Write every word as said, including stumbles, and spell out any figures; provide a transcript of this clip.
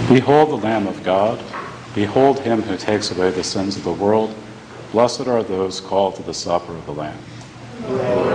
Behold the Lamb of God. Behold him who takes away the sins of the world. Blessed are those called to the supper of the Lamb. Lord,